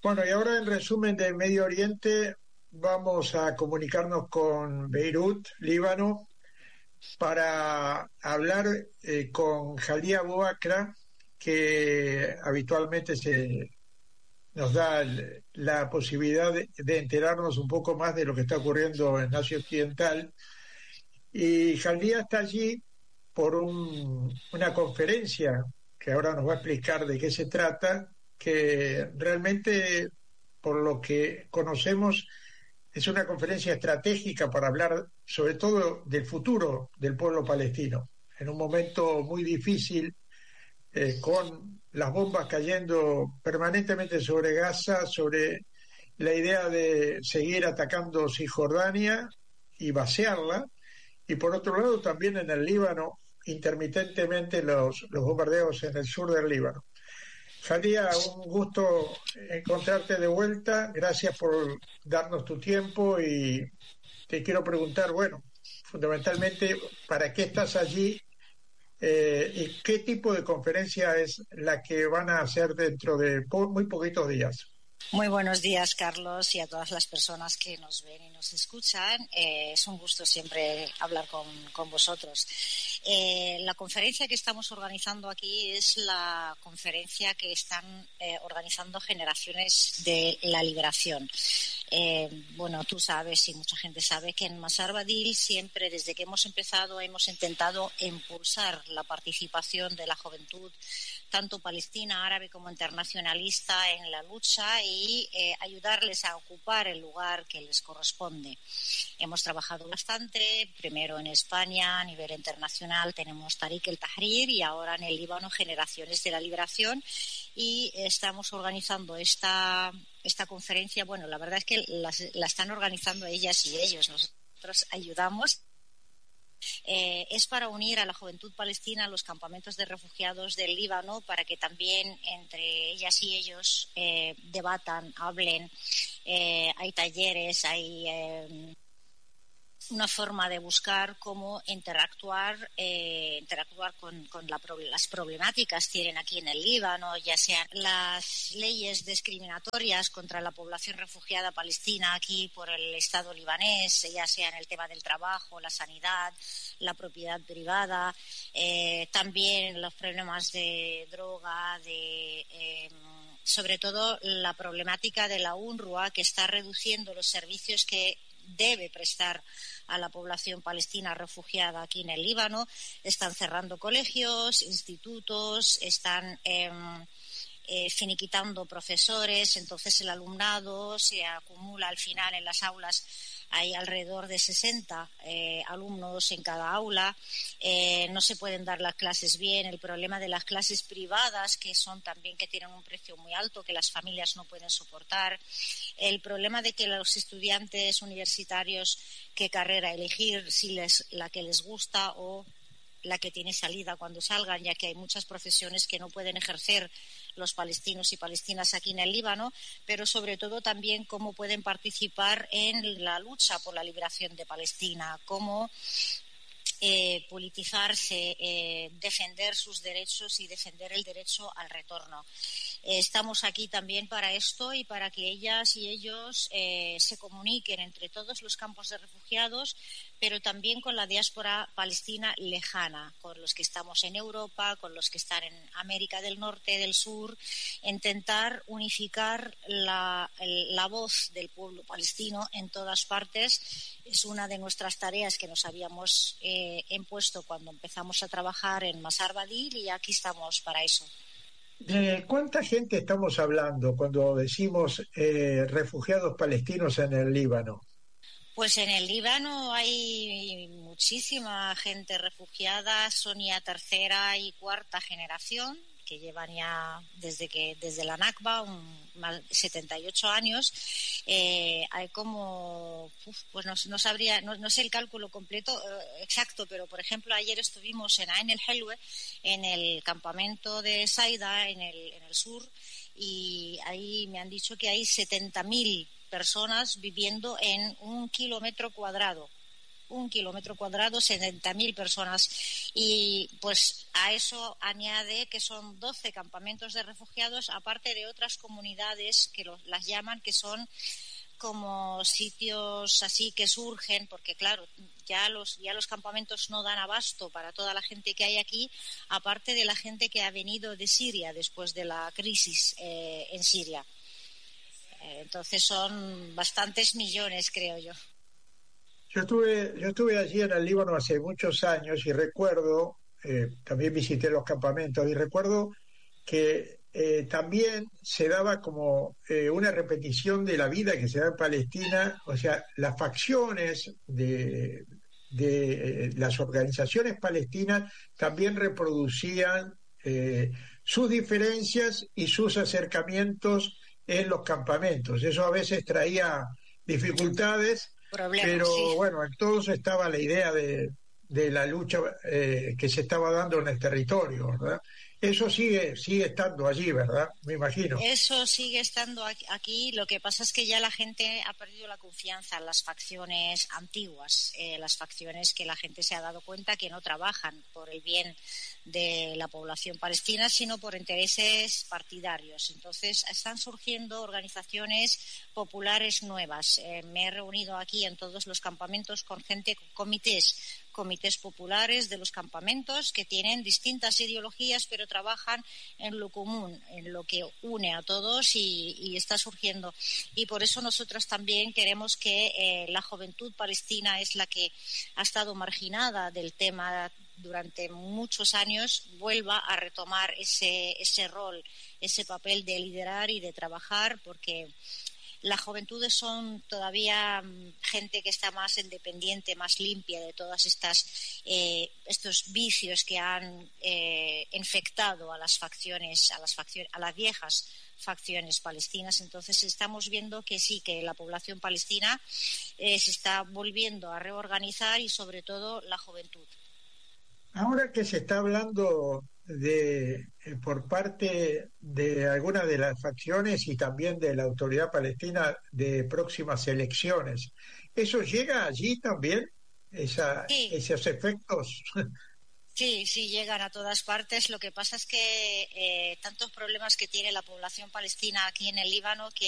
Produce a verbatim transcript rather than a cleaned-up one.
Bueno, y ahora en resumen del Medio Oriente vamos a comunicarnos con Beirut, Líbano, para hablar eh, con Jalía Bouakra, que habitualmente se nos da el- la posibilidad de, de enterarnos un poco más de lo que está ocurriendo en Asia Occidental. Y Jalía está allí por un- una conferencia que ahora nos va a explicar de qué se trata, que realmente, por lo que conocemos, es una conferencia estratégica para hablar sobre todo del futuro del pueblo palestino, en un momento muy difícil, eh, con las bombas cayendo permanentemente sobre Gaza, sobre la idea de seguir atacando Cisjordania y vaciarla, y por otro lado también en el Líbano, intermitentemente los, los bombardeos en el sur del Líbano. Jalía, un gusto encontrarte de vuelta. Gracias por darnos tu tiempo y te quiero preguntar, bueno, fundamentalmente, ¿para qué estás allí eh, y qué tipo de conferencia es la que van a hacer dentro de po muy poquitos días? Muy buenos días, Carlos, y a todas las personas que nos ven y nos escuchan. Eh, es un gusto siempre hablar con, con vosotros. Eh, la conferencia que estamos organizando aquí es la conferencia que están eh, organizando Generaciones de la Liberación. Eh, bueno, tú sabes y mucha gente sabe que en Masar Badil siempre, desde que hemos empezado, hemos intentado impulsar la participación de la juventud, tanto palestina, árabe como internacionalista, en la lucha y eh, ayudarles a ocupar el lugar que les corresponde. Hemos trabajado bastante, primero en España, a nivel internacional tenemos Tariq el Tahrir y ahora en el Líbano Generaciones de la Liberación, y estamos organizando esta, esta conferencia. Bueno, la verdad es que las, la están organizando ellas y ellos, nosotros ayudamos. Eh, es para unir a la juventud palestina a los campamentos de refugiados del Líbano, para que también entre ellas y ellos eh, debatan, hablen. Eh, hay talleres, hay eh, una forma de buscar cómo interactuar, eh, interactuar con, con la, las problemáticas que tienen aquí en el Líbano, ya sean las leyes discriminatorias contra la población refugiada palestina aquí por el Estado libanés, ya sea en el tema del trabajo, la sanidad, la propiedad privada, eh, también los problemas de droga, de eh, sobre todo la problemática de la UNRWA, que está reduciendo los servicios que debe prestar a la población palestina refugiada aquí en el Líbano. Están cerrando colegios, institutos, están eh, eh, finiquitando profesores, entonces el alumnado se acumula al final en las aulas. Hay alrededor de sesenta eh, alumnos en cada aula. Eh, no se pueden dar las clases bien. El problema de las clases privadas, que son también que tienen un precio muy alto, que las familias no pueden soportar. El problema de que los estudiantes universitarios qué carrera elegir, si les la que les gusta o la que tiene salida cuando salgan, ya que hay muchas profesiones que no pueden ejercer los palestinos y palestinas aquí en el Líbano, pero sobre todo también cómo pueden participar en la lucha por la liberación de Palestina, cómo eh, politizarse, eh, defender sus derechos y defender el derecho al retorno. Eh, estamos aquí también para esto y para que ellas y ellos eh, se comuniquen entre todos los campos de refugiados, pero también con la diáspora palestina lejana, con los que estamos en Europa, con los que están en América del Norte, del Sur, intentar unificar la, la voz del pueblo palestino en todas partes. Es una de nuestras tareas que nos habíamos eh, impuesto cuando empezamos a trabajar en Masar Badil, y aquí estamos para eso. ¿De cuánta gente estamos hablando cuando decimos eh, refugiados palestinos en el Líbano? Pues en el Líbano hay muchísima gente refugiada, son ya tercera y cuarta generación, que llevan ya desde que desde la Nakba, un, setenta y ocho años. Eh, hay como, uf, pues no, no sabría, no, no sé el cálculo completo eh, exacto, pero por ejemplo ayer estuvimos en Ain el Helwe, en el campamento de Saida, en el, en el sur, y ahí me han dicho que hay setenta mil personas viviendo en un kilómetro cuadrado. un kilómetro cuadrado, setenta mil personas. Y pues a eso añade que son doce campamentos de refugiados, aparte de otras comunidades que lo, las llaman, que son como sitios así que surgen, porque claro, ya los ya los campamentos no dan abasto para toda la gente que hay aquí, aparte de la gente que ha venido de Siria después de la crisis eh, en Siria. Eh, entonces son bastantes millones, creo yo. Yo estuve, yo estuve allí en el Líbano hace muchos años y recuerdo, eh, también visité los campamentos y recuerdo que eh, también se daba como eh, una repetición de la vida que se da en Palestina, o sea, las facciones de, de eh, las organizaciones palestinas también reproducían eh, sus diferencias y sus acercamientos en los campamentos. Eso a veces traía dificultades, Problemas, pero sí. bueno, en todos estaba la idea de, de la lucha eh, que se estaba dando en el territorio, ¿verdad? Eso sigue, sigue estando allí, ¿verdad? Me imagino. Eso sigue estando aquí. Lo que pasa es que ya la gente ha perdido la confianza en las facciones antiguas, eh, las facciones que la gente se ha dado cuenta que no trabajan por el bien de la población palestina, sino por intereses partidarios. Entonces, están surgiendo organizaciones populares nuevas. Eh, me he reunido aquí en todos los campamentos con gente, con comités, comités populares de los campamentos que tienen distintas ideologías, pero trabajan en lo común, en lo que une a todos y, y está surgiendo. Y por eso nosotros también queremos que eh, la juventud palestina es la que ha estado marginada del tema durante muchos años, vuelva a retomar ese, ese rol, ese papel de liderar y de trabajar, porque las juventudes son todavía gente que está más independiente, más limpia de todas estas eh, estos vicios que han eh, infectado a las facciones, a las facciones, a las viejas facciones palestinas. Entonces estamos viendo que sí, que la población palestina eh, se está volviendo a reorganizar y sobre todo la juventud. Ahora que se está hablando de eh, por parte de algunas de las facciones y también de la autoridad palestina de próximas elecciones, ¿eso llega allí también? Esa, Sí. esos efectos. Sí, sí, llegan a todas partes. Lo que pasa es que eh, tantos problemas que tiene la población palestina aquí en el Líbano que